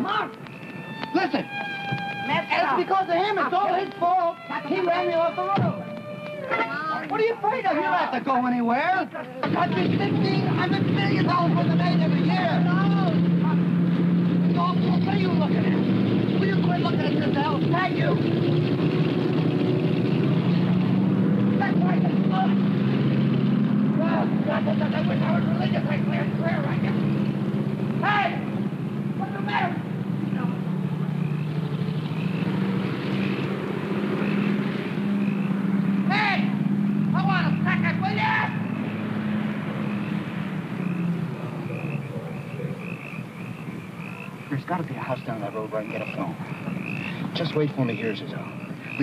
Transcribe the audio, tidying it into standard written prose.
Huh? Listen. It's because of him. It's all his fault. He ran me off the road. What are you afraid of? You don't have to go anywhere. The country's $1,500 million worth of aid every year. What are you looking at? Will you quit looking at yourself? Thank you. That's right. Oh, God, I wish I was religious. I clear right now. Hey! What's the matter? Hey! I want a second, will ya? There's got to be a house down that road where I can get a phone. Just wait for me. Here's his own.